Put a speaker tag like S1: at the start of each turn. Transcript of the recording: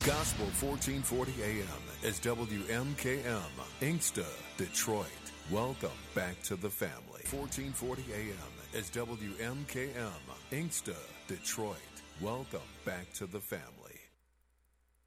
S1: Gospel 1440 AM is WMKM, Inkster, Detroit. Welcome back to the family. 1440 AM is WMKM, Inkster, Detroit. Welcome back to the family.